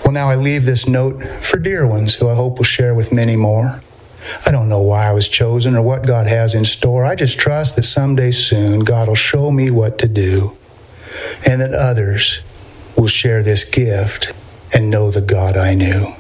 Well, now I leave this note for dear ones who I hope will share with many more. I don't know why I was chosen or what God has in store. I just trust that someday soon God will show me what to do, and that others will share this gift and know the God I knew.